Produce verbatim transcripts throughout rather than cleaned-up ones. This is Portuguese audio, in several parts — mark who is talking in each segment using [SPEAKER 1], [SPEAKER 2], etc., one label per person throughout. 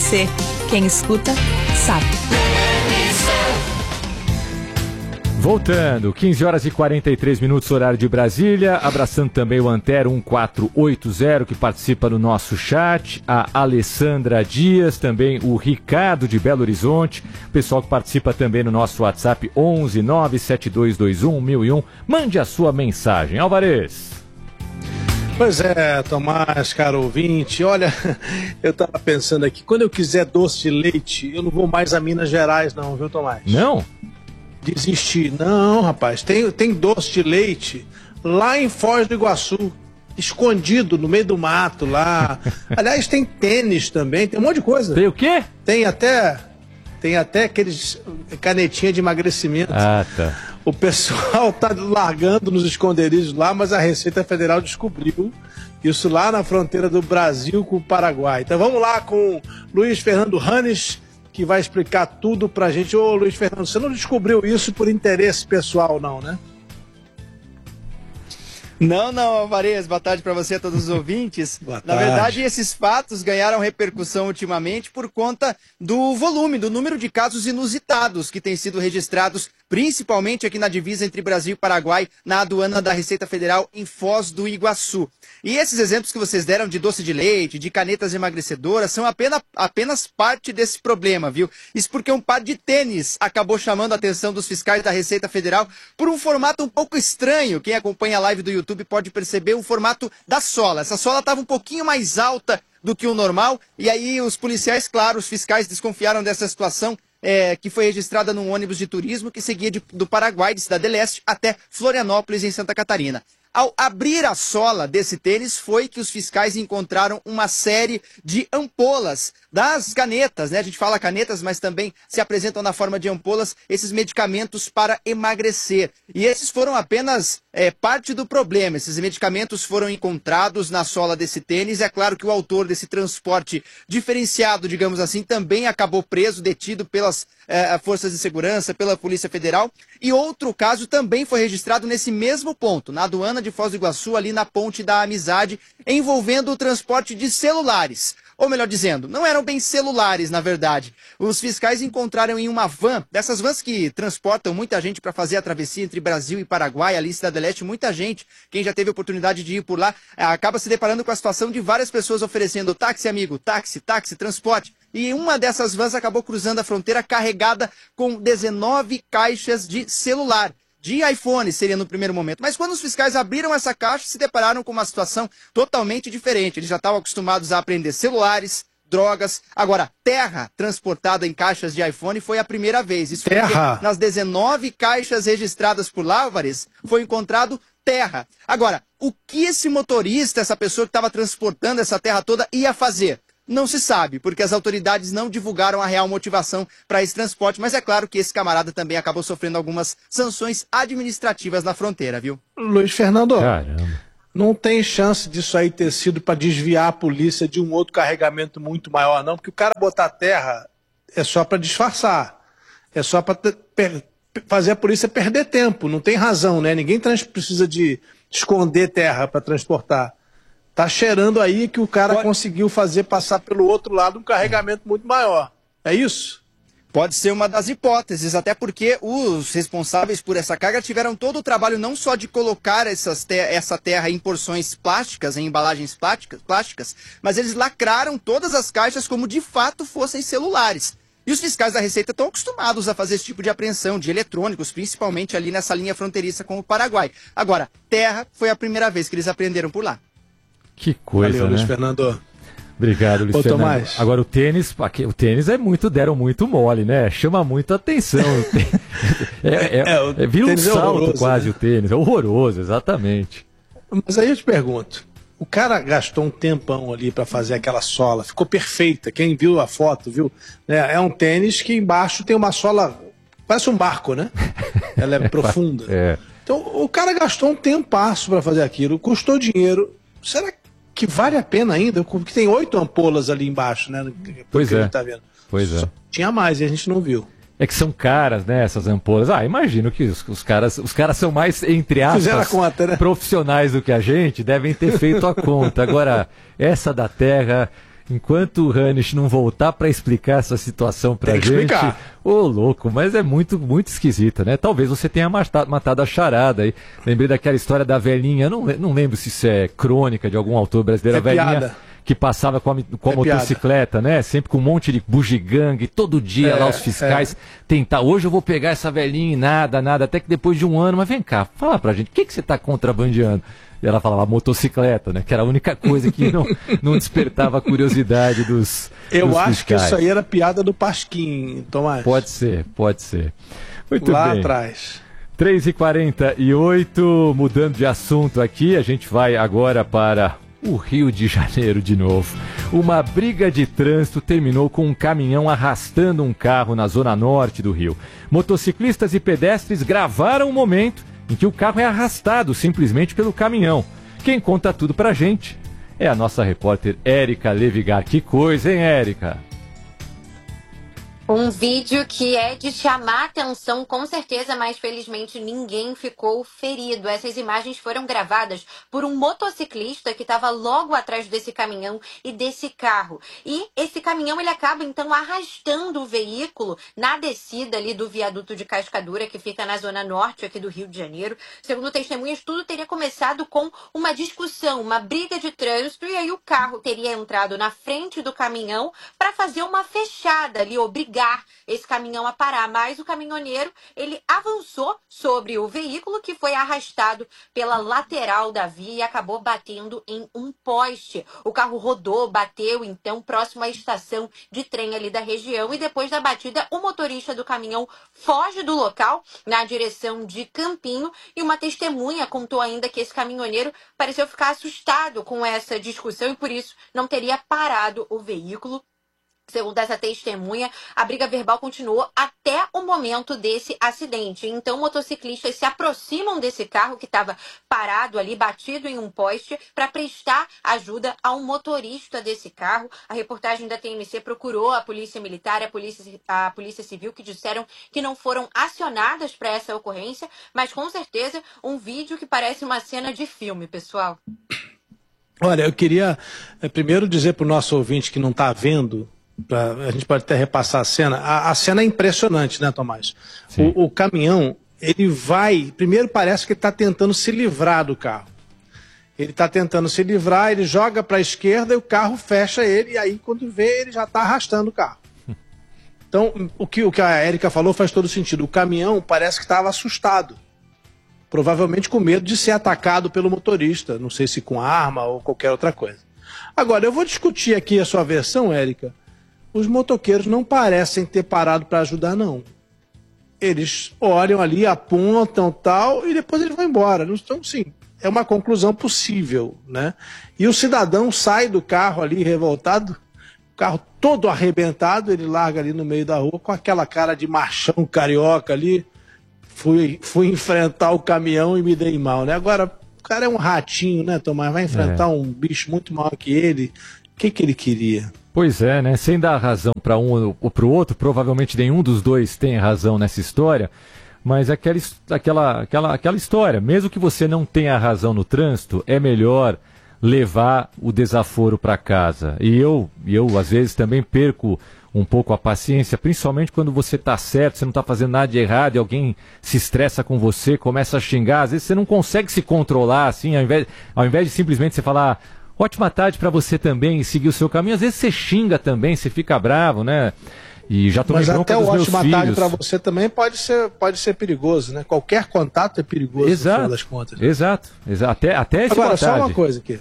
[SPEAKER 1] C. Quem escuta, sabe.
[SPEAKER 2] Voltando, quinze horas e quarenta e três minutos, horário de Brasília, abraçando também o Antero um quatro oito zero, que participa no nosso chat, a Alessandra Dias, também o Ricardo de Belo Horizonte, o pessoal que participa também no nosso WhatsApp onze nove sete dois dois um um mil e um, mande a sua mensagem. Alvarez.
[SPEAKER 3] Pois é, Tomás, caro ouvinte, olha, eu tava pensando aqui, quando eu quiser doce de leite, eu não vou mais a Minas Gerais não, viu, Tomás?
[SPEAKER 2] Não?
[SPEAKER 3] Desistir. Não, rapaz, tem, tem doce de leite lá em Foz do Iguaçu, escondido no meio do mato lá. Aliás, tem tênis também, tem um monte de coisa.
[SPEAKER 2] Tem o quê?
[SPEAKER 3] Tem até, tem até aqueles canetinha de emagrecimento.
[SPEAKER 2] Ah, tá.
[SPEAKER 3] O pessoal tá largando nos esconderijos lá, mas a Receita Federal descobriu isso lá na fronteira do Brasil com o Paraguai. Então vamos lá com Luiz Fernando Hannes, que vai explicar tudo pra gente. Ô, Luiz Fernando, você não descobriu isso por interesse pessoal, não, né?
[SPEAKER 4] Não, não, Alvarez, boa tarde para você e a todos os ouvintes.
[SPEAKER 3] Boa
[SPEAKER 4] Na
[SPEAKER 3] tarde.
[SPEAKER 4] verdade, esses fatos ganharam repercussão ultimamente por conta do volume, do número de casos inusitados que têm sido registrados, principalmente aqui na divisa entre Brasil e Paraguai, na aduana da Receita Federal em Foz do Iguaçu. E esses exemplos que vocês deram de doce de leite, de canetas emagrecedoras, são apenas, apenas parte desse problema, viu? Isso porque um par de tênis acabou chamando a atenção dos fiscais da Receita Federal por um formato um pouco estranho. Quem acompanha a live do YouTube pode perceber o formato da sola. Essa sola estava um pouquinho mais alta do que o normal, e aí os policiais, claro, os fiscais desconfiaram dessa situação, é, que foi registrada num ônibus de turismo que seguia de, do Paraguai, de Cidade Leste, até Florianópolis, em Santa Catarina. Ao abrir a sola desse tênis, foi que os fiscais encontraram uma série de ampolas das canetas, né? A gente fala canetas, mas também se apresentam na forma de ampolas esses medicamentos para emagrecer. E esses foram apenas é, parte do problema. Esses medicamentos foram encontrados na sola desse tênis. É claro que o autor desse transporte diferenciado, digamos assim, também acabou preso, detido pelas é, forças de segurança, pela Polícia Federal. E outro caso também foi registrado nesse mesmo ponto, na aduana de Foz do Iguaçu, ali na Ponte da Amizade, envolvendo o transporte de celulares. Ou melhor dizendo, não eram bem celulares, na verdade. Os fiscais encontraram em uma van, dessas vans que transportam muita gente para fazer a travessia entre Brasil e Paraguai, ali em Cidade Leste, muita gente, quem já teve a oportunidade de ir por lá, acaba se deparando com a situação de várias pessoas oferecendo táxi, amigo, táxi, táxi, transporte. E uma dessas vans acabou cruzando a fronteira carregada com dezenove caixas de celular. De iPhone seria no primeiro momento, mas quando os fiscais abriram essa caixa, se depararam com uma situação totalmente diferente. Eles já estavam acostumados a apreender celulares, drogas, agora terra transportada em caixas de iPhone foi a primeira vez. Isso
[SPEAKER 3] terra.
[SPEAKER 4] Porque nas dezenove caixas registradas por lá, Alvarez, foi encontrado terra. Agora, o que esse motorista, essa pessoa que estava transportando essa terra toda ia fazer? Não se sabe, porque as autoridades não divulgaram a real motivação para esse transporte, mas é claro que esse camarada também acabou sofrendo algumas sanções administrativas na fronteira, viu?
[SPEAKER 3] Luiz Fernando,
[SPEAKER 2] Caramba.
[SPEAKER 3] Não tem chance disso aí ter sido para desviar a polícia de um outro carregamento muito maior, não, porque o cara botar terra é só para disfarçar, é só para fazer a polícia perder tempo, não tem razão, né? Ninguém trans precisa de esconder terra para transportar. Tá cheirando aí que o cara Pode... conseguiu fazer passar pelo outro lado um carregamento muito maior. É isso?
[SPEAKER 4] Pode ser uma das hipóteses, até porque os responsáveis por essa carga tiveram todo o trabalho não só de colocar essas te essa terra em porções plásticas, em embalagens plásticas, plásticas, mas eles lacraram todas as caixas como de fato fossem celulares. E os fiscais da Receita estão acostumados a fazer esse tipo de apreensão de eletrônicos, principalmente ali nessa linha fronteiriça com o Paraguai. Agora, terra foi a primeira vez que eles apreenderam por lá.
[SPEAKER 2] Que coisa,
[SPEAKER 3] Valeu,
[SPEAKER 2] né?
[SPEAKER 3] Luiz Fernando.
[SPEAKER 2] Obrigado, Luiz
[SPEAKER 3] Ô,
[SPEAKER 2] Fernando.
[SPEAKER 3] Tomás.
[SPEAKER 2] Agora o tênis, o tênis é muito, deram muito mole, né? Chama muito atenção. é, é, é, é, é, vira um salto é horroroso, quase, né? O tênis. É horroroso, exatamente.
[SPEAKER 3] Mas aí eu te pergunto, o cara gastou um tempão ali para fazer aquela sola, ficou perfeita. Quem viu a foto, viu? É, é um tênis que embaixo tem uma sola, parece um barco, né? Ela é profunda.
[SPEAKER 2] É.
[SPEAKER 3] Então o cara gastou um tempasso para fazer aquilo, custou dinheiro. Será que vale a pena ainda? Porque tem oito ampolas ali embaixo, né?
[SPEAKER 2] Pois é.
[SPEAKER 3] Tá vendo.
[SPEAKER 2] Pois é.
[SPEAKER 3] Só tinha mais e a gente não viu.
[SPEAKER 2] É que são caras, né, essas ampolas. Ah, imagino que os, os caras os caras são mais, entre aspas,
[SPEAKER 3] conta, né?
[SPEAKER 2] profissionais do que a gente, devem ter feito a conta. Agora, essa da terra, enquanto o Hanisch não voltar para explicar essa situação pra
[SPEAKER 3] Tem que
[SPEAKER 2] gente...
[SPEAKER 3] explicar.
[SPEAKER 2] Ô, louco, mas é muito, muito esquisito, né? Talvez você tenha matado, matado a charada aí. Lembrei daquela história da velhinha, não, não lembro se isso é crônica de algum autor brasileiro,
[SPEAKER 3] É
[SPEAKER 2] a velhinha...
[SPEAKER 3] piada.
[SPEAKER 2] Que passava com a, com a
[SPEAKER 3] É
[SPEAKER 2] motocicleta, piada. Né? Sempre com um monte de bugigangue, todo dia
[SPEAKER 3] É,
[SPEAKER 2] lá os fiscais tentar, hoje eu vou pegar essa velhinha e nada, nada, até que depois de um ano, mas vem cá, fala pra gente, o que, que você tá contrabandeando? E ela falava motocicleta, né? Que era a única coisa que não, não despertava a curiosidade dos
[SPEAKER 3] Eu
[SPEAKER 2] dos
[SPEAKER 3] acho
[SPEAKER 2] fiscais.
[SPEAKER 3] que isso aí era piada do Pasquim, Tomás.
[SPEAKER 2] Pode ser, pode ser. Muito
[SPEAKER 3] Lá
[SPEAKER 2] bem.
[SPEAKER 3] atrás.
[SPEAKER 2] três e quarenta e oito, mudando de assunto aqui, a gente vai agora para o Rio de Janeiro de novo. Uma briga de trânsito terminou com um caminhão arrastando um carro na zona norte do Rio. Motociclistas e pedestres gravaram o momento em que o carro é arrastado simplesmente pelo caminhão. Quem conta tudo pra gente é a nossa repórter Érica Levigar. Que coisa, hein, Érica?
[SPEAKER 5] Um vídeo que é de chamar atenção, com certeza, mas felizmente ninguém ficou ferido. Essas imagens foram gravadas por um motociclista que estava logo atrás desse caminhão e desse carro. E esse caminhão ele acaba então arrastando o veículo na descida ali do viaduto de Cascadura, que fica na zona norte aqui do Rio de Janeiro. Segundo testemunhas, tudo teria começado com uma discussão, uma briga de trânsito, e aí o carro teria entrado na frente do caminhão para fazer uma fechada ali, obrigar esse caminhão a parar, mas o caminhoneiro ele avançou sobre o veículo, que foi arrastado pela lateral da via e acabou batendo em um poste. O carro rodou, bateu então próximo à estação de trem ali da região, e depois da batida o motorista do caminhão foge do local na direção de Campinho, e uma testemunha contou ainda que esse caminhoneiro pareceu ficar assustado com essa discussão e por isso não teria parado o veículo. Segundo essa testemunha, a briga verbal continuou até o momento desse acidente. Então, motociclistas se aproximam desse carro que estava parado ali, batido em um poste, para prestar ajuda ao motorista desse carro. A reportagem da T M C procurou a Polícia Militar e a Polícia, a Polícia Civil, que disseram que não foram acionadas para essa ocorrência, mas com certeza um vídeo que parece uma cena de filme, pessoal.
[SPEAKER 3] Olha, eu queria é, primeiro dizer para o nosso ouvinte que não está vendo, pra, a gente pode até repassar a cena. A, a cena é impressionante, né, Tomás? O, o caminhão, ele vai... Primeiro parece que ele está tentando se livrar do carro. Ele está tentando se livrar, ele joga para a esquerda e o carro fecha ele, e aí quando vê, ele já está arrastando o carro. Então, o que, o que a Érica falou faz todo sentido. O caminhão parece que estava assustado. Provavelmente com medo de ser atacado pelo motorista. Não sei se com arma ou qualquer outra coisa. Agora, eu vou discutir aqui a sua versão, Érica. Os motoqueiros não parecem ter parado para ajudar, não. Eles olham ali, apontam tal, e depois eles vão embora. Então, sim, é uma conclusão possível, né? E o cidadão sai do carro ali revoltado, o carro todo arrebentado, ele larga ali no meio da rua com aquela cara de machão carioca ali. Fui, fui enfrentar o caminhão e me dei mal, né? Agora, o cara é um ratinho, né, Tomás? Vai enfrentar é. um bicho muito maior que ele. O que, que ele queria?
[SPEAKER 2] Pois é, né? Sem dar razão para um ou para o outro, provavelmente nenhum dos dois tem razão nessa história, mas aquela, aquela, aquela, aquela história, mesmo que você não tenha razão no trânsito, é melhor levar o desaforo para casa. E eu, eu, às vezes, também perco um pouco a paciência, principalmente quando você está certo, você não está fazendo nada de errado e alguém se estressa com você, começa a xingar, às vezes você não consegue se controlar, assim, ao invés, ao invés de simplesmente você falar ótima tarde para você também e seguir o seu caminho, às vezes você xinga também, você fica bravo, né? E já tomei bronca dos meus filhos. Mas até o ótima tarde para você também pode ser, pode ser perigoso, né? Qualquer contato é perigoso, exato,
[SPEAKER 3] no final das contas.
[SPEAKER 2] Exato, exato. Até, até esse
[SPEAKER 3] Agora,
[SPEAKER 2] boa tarde.
[SPEAKER 3] só uma coisa aqui.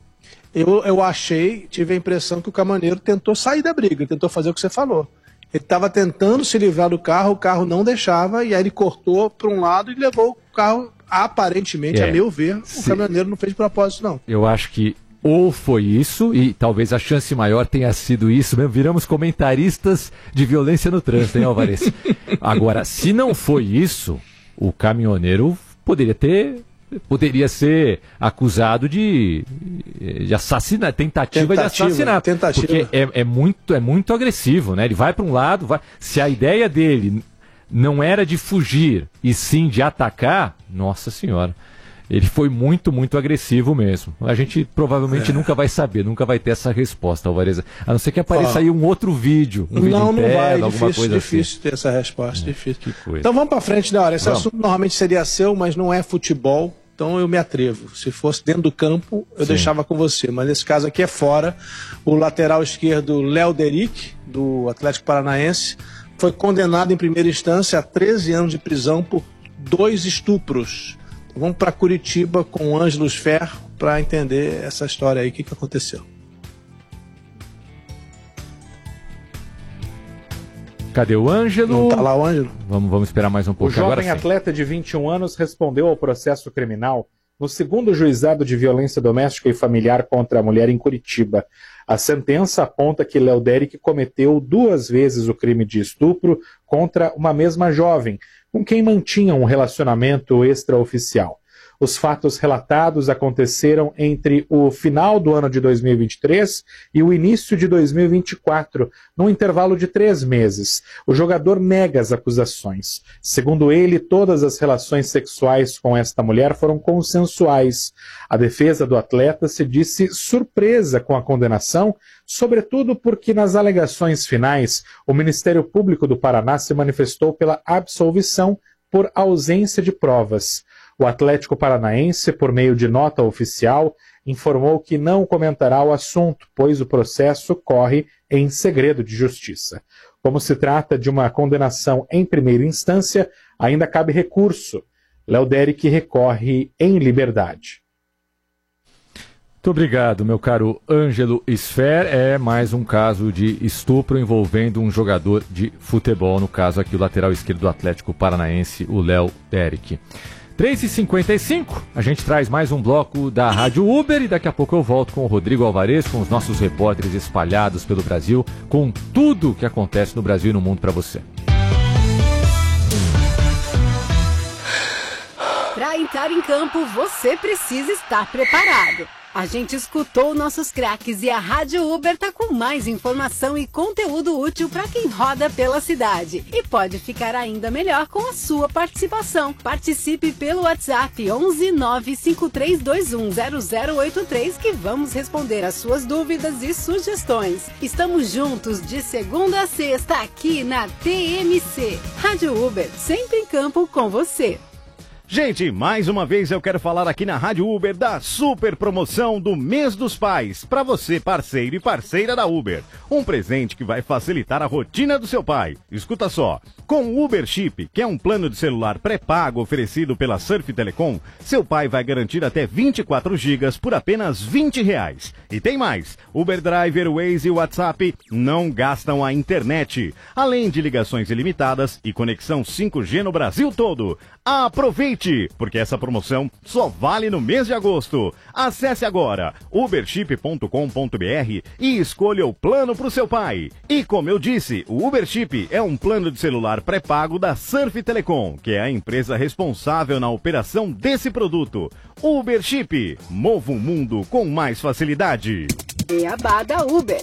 [SPEAKER 3] Eu, eu achei, tive a impressão que o caminhoneiro tentou sair da briga, tentou fazer o que você falou. Ele estava tentando se livrar do carro, o carro não deixava, e aí ele cortou para um lado e levou o carro, aparentemente, é, a meu ver, o caminhoneiro não fez de propósito, não.
[SPEAKER 2] Eu acho que ou foi isso, e talvez a chance maior tenha sido isso mesmo, viramos comentaristas de violência no trânsito, hein, Alvarez? Agora, se não foi isso, o caminhoneiro poderia ter... poderia ser acusado de, de assassinar, tentativa, tentativa de assassinar.
[SPEAKER 3] Tentativa.
[SPEAKER 2] Porque é, é, muito, é muito agressivo, né? Ele vai para um lado, vai... se a ideia dele não era de fugir e sim de atacar, nossa senhora. Ele foi muito, muito agressivo mesmo. A gente provavelmente é. nunca vai saber, nunca vai ter essa resposta, Alvarez. A não ser que apareça ah. aí um outro vídeo. Um
[SPEAKER 3] não,
[SPEAKER 2] vídeo
[SPEAKER 3] não
[SPEAKER 2] interno,
[SPEAKER 3] vai.
[SPEAKER 2] Alguma
[SPEAKER 3] Difícil,
[SPEAKER 2] coisa
[SPEAKER 3] difícil
[SPEAKER 2] assim.
[SPEAKER 3] ter essa resposta. É, difícil.
[SPEAKER 2] Que coisa.
[SPEAKER 3] Então vamos para frente, né? Olha, esse
[SPEAKER 2] vamos.
[SPEAKER 3] assunto normalmente seria seu, mas não é futebol. Então eu me atrevo. Se fosse dentro do campo, eu Sim. deixava com você. Mas nesse caso aqui é fora. O lateral esquerdo, Léo Deric, do Atlético Paranaense, foi condenado em primeira instância a treze anos de prisão por dois estupros. Vamos para Curitiba com o Ângelo Sfer para entender essa história aí, o que, que aconteceu.
[SPEAKER 2] Cadê o Ângelo?
[SPEAKER 3] Não tá lá o Ângelo?
[SPEAKER 2] Vamos, vamos esperar mais um pouco.
[SPEAKER 6] O jovem
[SPEAKER 2] Agora,
[SPEAKER 6] atleta de vinte e um anos respondeu ao processo criminal no segundo juizado de violência doméstica e familiar contra a mulher em Curitiba. A sentença aponta que Léo Deric cometeu duas vezes o crime de estupro contra uma mesma jovem, com quem mantinha um relacionamento extraoficial. Os fatos relatados aconteceram entre o final do ano de dois mil e vinte e três e o início de dois mil e vinte e quatro, num intervalo de três meses. O jogador nega as acusações. Segundo ele, todas as relações sexuais com esta mulher foram consensuais. A defesa do atleta se disse surpresa com a condenação, sobretudo porque nas alegações finais, o Ministério Público do Paraná se manifestou pela absolvição por ausência de provas. O Atlético Paranaense, por meio de nota oficial, informou que não comentará o assunto, pois o processo corre em segredo de justiça. Como se trata de uma condenação em primeira instância, ainda cabe recurso. Léo Deric recorre em liberdade.
[SPEAKER 2] Muito obrigado, meu caro Ângelo Sfer. É mais um caso de estupro envolvendo um jogador de futebol, no caso aqui o lateral esquerdo do Atlético Paranaense, o Léo Deric. três e cinquenta e cinco, a gente traz mais um bloco da Rádio Uber e daqui a pouco eu volto com o Rodrigo Alvarez, com os nossos repórteres espalhados pelo Brasil, com tudo que acontece no Brasil e no mundo para você.
[SPEAKER 7] Para entrar em campo, você precisa estar preparado. A gente escutou nossos craques e a Rádio Uber tá com mais informação e conteúdo útil para quem roda pela cidade. E pode ficar ainda melhor com a sua participação. Participe pelo WhatsApp onze nove cinco três dois um zero zero oito três que vamos responder as suas dúvidas e sugestões. Estamos juntos de segunda a sexta aqui na T M C. Rádio Uber, sempre em campo com você.
[SPEAKER 8] Gente, mais uma vez eu quero falar aqui na Rádio Uber da super promoção do Mês dos Pais, para você parceiro e parceira da Uber. Um presente que vai facilitar a rotina do seu pai. Escuta só, com o Uber Chip, que é um plano de celular pré-pago oferecido pela Surf Telecom, seu pai vai garantir até vinte e quatro gigas por apenas vinte reais. E tem mais, Uber Driver, Waze e WhatsApp não gastam a internet, além de ligações ilimitadas e conexão cinco G no Brasil todo. Aproveite, porque essa promoção só vale no mês de agosto. Acesse agora uberchip ponto com ponto br e escolha o plano para o seu pai. E como eu disse, o Uber Chip é um plano de celular pré-pago da Surf Telecom, que é a empresa responsável na operação desse produto. Uber Chip, mova o mundo com mais facilidade.
[SPEAKER 7] Beabá da Uber.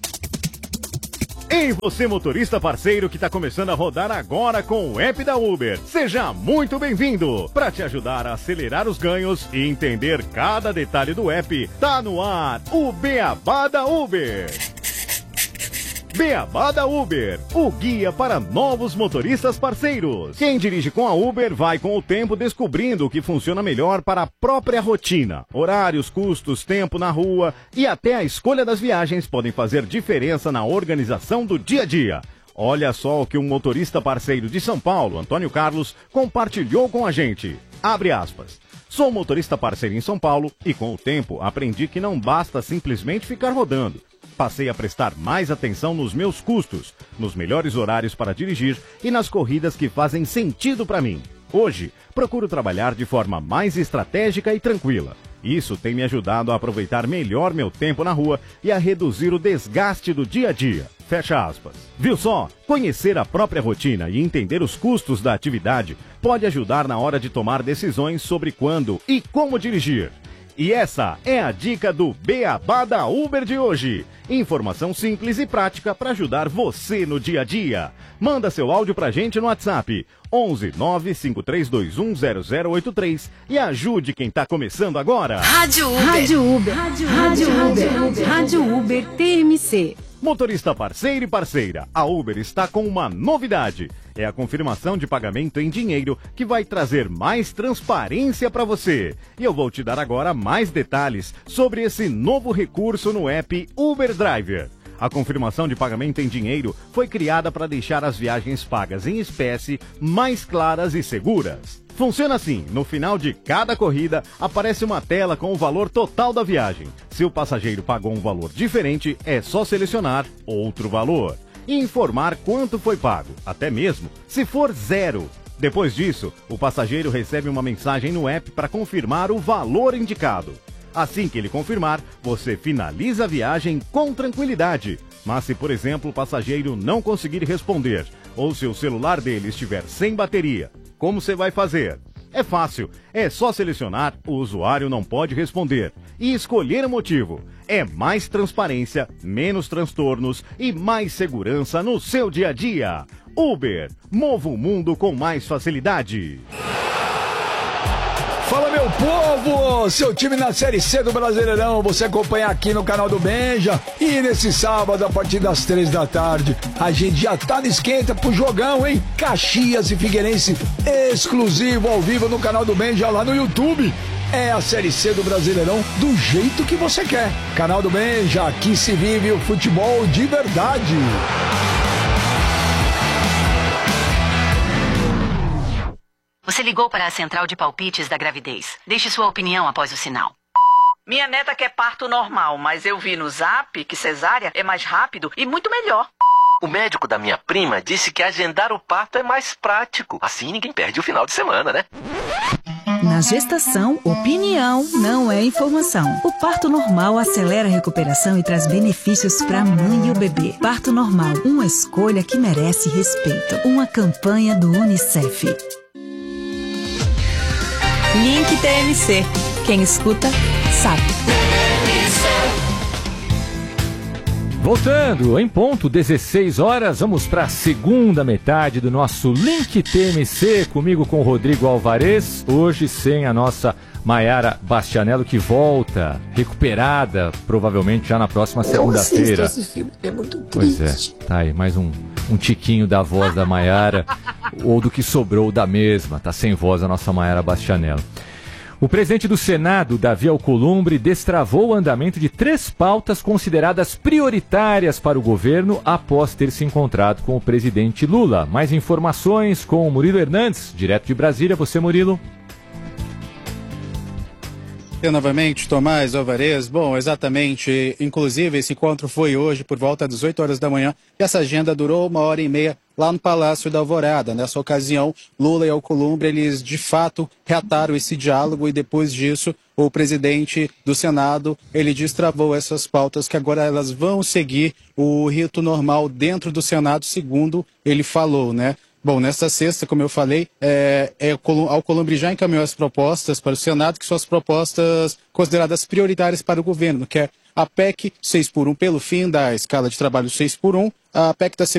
[SPEAKER 8] E você, motorista parceiro que está começando a rodar agora com o app da Uber, seja muito bem-vindo! Para te ajudar a acelerar os ganhos e entender cada detalhe do app, tá no ar o Beabá da Uber! Beabá da Uber, o guia para novos motoristas parceiros. Quem dirige com a Uber vai com o tempo descobrindo o que funciona melhor para a própria rotina. Horários, custos, tempo na rua e até a escolha das viagens podem fazer diferença na organização do dia a dia. Olha só o que um motorista parceiro de São Paulo, Antônio Carlos, compartilhou com a gente. Abre aspas. Sou motorista parceiro em São Paulo e com o tempo aprendi que não basta simplesmente ficar rodando. Passei a prestar mais atenção nos meus custos, nos melhores horários para dirigir e nas corridas que fazem sentido para mim. Hoje, procuro trabalhar de forma mais estratégica e tranquila. Isso tem me ajudado a aproveitar melhor meu tempo na rua e a reduzir o desgaste do dia a dia. Fecha aspas. Viu só? Conhecer a própria rotina e entender os custos da atividade pode ajudar na hora de tomar decisões sobre quando e como dirigir. E essa é a dica do Beabá da Uber de hoje. Informação simples e prática para ajudar você no dia a dia. Manda seu áudio pra gente no WhatsApp onze nove cinco três dois um zero zero oito três e ajude quem tá começando agora.
[SPEAKER 7] Rádio Uber. Rádio Uber. Rádio Uber. Rádio Uber. Rádio Uber T M C.
[SPEAKER 8] Motorista parceiro e parceira, a Uber está com uma novidade. É a confirmação de pagamento em dinheiro que vai trazer mais transparência para você. E eu vou te dar agora mais detalhes sobre esse novo recurso no app Uber Driver. A confirmação de pagamento em dinheiro foi criada para deixar as viagens pagas em espécie mais claras e seguras. Funciona assim, no final de cada corrida aparece uma tela com o valor total da viagem. Se o passageiro pagou um valor diferente, é só selecionar outro valor e informar quanto foi pago, até mesmo se for zero. Depois disso, o passageiro recebe uma mensagem no app para confirmar o valor indicado. Assim que ele confirmar, você finaliza a viagem com tranquilidade. Mas se, por exemplo, o passageiro não conseguir responder ou se o celular dele estiver sem bateria, como você vai fazer? É fácil, é só selecionar o usuário não pode responder e escolher o motivo. É mais transparência, menos transtornos e mais segurança no seu dia a dia. Uber, mova o mundo com mais facilidade.
[SPEAKER 9] Fala, meu povo! Seu time na Série C do Brasileirão, você acompanha aqui no canal do Benja. E nesse sábado, a partir das três da tarde, a gente já tá no esquenta pro jogão, hein? Caxias e Figueirense, exclusivo ao vivo no canal do Benja lá no YouTube. É a Série C do Brasileirão do jeito que você quer. Canal do Benja, aqui se vive o futebol de verdade.
[SPEAKER 10] Você ligou para a central de palpites da gravidez. Deixe sua opinião após o sinal.
[SPEAKER 11] Minha neta quer parto normal, mas eu vi no Zap que cesárea é mais rápido e muito melhor.
[SPEAKER 12] O médico da minha prima disse que agendar o parto é mais prático. Assim ninguém perde o final de semana, né?
[SPEAKER 1] Na gestação, opinião não é informação. O parto normal acelera a recuperação e traz benefícios para a mãe e o bebê. Parto normal, uma escolha que merece respeito. Uma campanha do Unicef. Link T M C. Quem escuta, sabe.
[SPEAKER 2] Voltando, em ponto, dezesseis horas, vamos para a segunda metade do nosso Link T M C, comigo com o Rodrigo Alvarez, hoje sem a nossa Maiara Bastianello, que volta, recuperada, provavelmente já na próxima segunda-feira.
[SPEAKER 13] Esse filme é muito triste.
[SPEAKER 2] Pois é, tá aí, mais um, um tiquinho da voz da Maiara, ou do que sobrou da mesma, tá sem voz a nossa Maiara Bastianello. O presidente do Senado, Davi Alcolumbre, destravou o andamento de três pautas consideradas prioritárias para o governo após ter se encontrado com o presidente Lula. Mais informações com o Murilo Hernandes, direto de Brasília. Você, Murilo.
[SPEAKER 4] Eu novamente, Tomás Alvarez. Bom, exatamente. Inclusive, esse encontro foi hoje por volta das oito horas da manhã e essa agenda durou uma hora e meia lá no Palácio da Alvorada. Nessa ocasião, Lula e Alcolumbre, eles de fato reataram esse diálogo e depois disso, o presidente do Senado, ele destravou essas pautas que agora elas vão seguir o rito normal dentro do Senado, segundo ele falou, né? Bom, nesta sexta, como eu falei, é, é, Alcolumbre já encaminhou as propostas para o Senado, que são as propostas consideradas prioritárias para o governo, que é a P E C seis por um pelo fim da escala de trabalho seis por um, a P E C da